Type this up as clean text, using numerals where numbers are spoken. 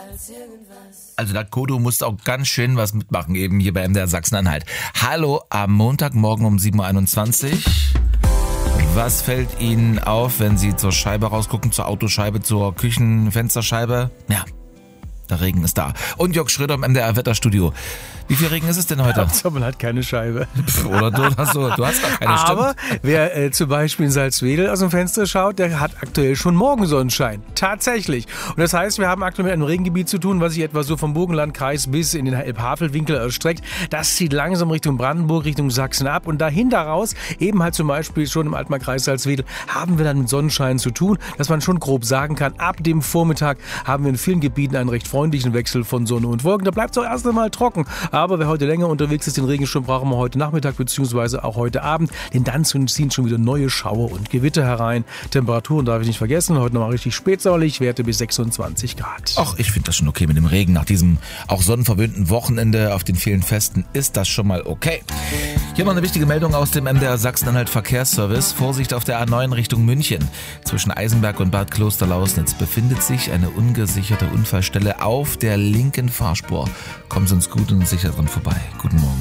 Also da Kodo musst auch ganz schön was mitmachen, eben hier bei MDR Sachsen-Anhalt. Hallo am Montagmorgen um 7.21 Uhr. Was fällt Ihnen auf, wenn Sie zur Scheibe rausgucken, zur Autoscheibe, zur Küchenfensterscheibe? Ja, der Regen ist da. Und Jörg Schröder im MDR Wetterstudio. Wie viel Regen ist es denn heute? Hauptsache man hat keine Scheibe. Oder du hast gar keine, Aber wer zum Beispiel in Salzwedel aus dem Fenster schaut, der hat aktuell schon Morgensonnenschein. Tatsächlich. Und das heißt, wir haben aktuell mit einem Regengebiet zu tun, was sich etwa so vom Burgenlandkreis bis in den Elbhavelwinkel erstreckt. Das zieht langsam Richtung Brandenburg, Richtung Sachsen ab. Und dahinter raus, eben halt zum Beispiel schon im Altmarkkreis Salzwedel, haben wir dann mit Sonnenschein zu tun, dass man schon grob sagen kann, ab dem Vormittag haben wir in vielen Gebieten einen recht freundlichen Wechsel von Sonne und Wolken. Da bleibt es auch erst einmal trocken. Aber wer heute länger unterwegs ist, den Regenschirm brauchen wir heute Nachmittag bzw. auch heute Abend. Denn dann ziehen schon wieder neue Schauer und Gewitter herein. Temperaturen darf ich nicht vergessen. Heute nochmal richtig spätsommerlich, Werte bis 26 Grad. Ach, ich finde das schon okay mit dem Regen. Nach diesem auch sonnenverwöhnten Wochenende auf den vielen Festen ist das schon mal okay. Hier mal eine wichtige Meldung aus dem MDR Sachsen-Anhalt Verkehrsservice. Vorsicht auf der A9 Richtung München. Zwischen Eisenberg und Bad Klosterlausnitz befindet sich eine ungesicherte Unfallstelle auf der linken Fahrspur. Kommen Sie uns gut und sicher dran vorbei. Guten Morgen.